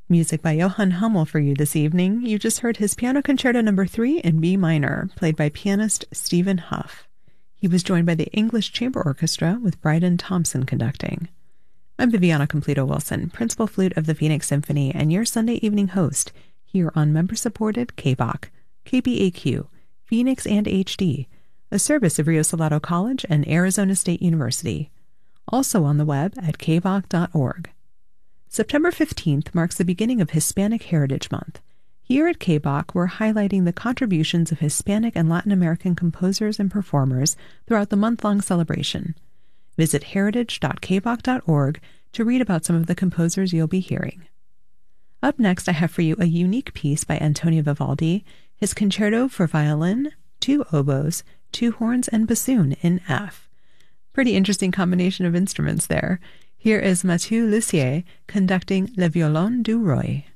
Music by Johann Hummel for you this evening. You just heard his Piano Concerto No. 3 in B minor, played by pianist Stephen Huff. He was joined by the English Chamber Orchestra with Bryden Thompson conducting. I'm Viviana Completo-Wilson, Principal Flute of the Phoenix Symphony, and your Sunday evening host here on member-supported KBAQ, KBAQ, Phoenix and HD, a service of Rio Salado College and Arizona State University. Also on the web at kbaq.org. September 15th marks the beginning of Hispanic Heritage Month. Here at KBAQ, we're highlighting the contributions of Hispanic and Latin American composers and performers throughout the month-long celebration. Visit heritage.kbaq.org to read about some of the composers you'll be hearing. Up next, I have for you a unique piece by Antonio Vivaldi, his Concerto for Violin, 2 oboes, 2 horns, and bassoon in F. Pretty interesting combination of instruments there. Here is Mathieu Lussier conducting Le Violon du Roi.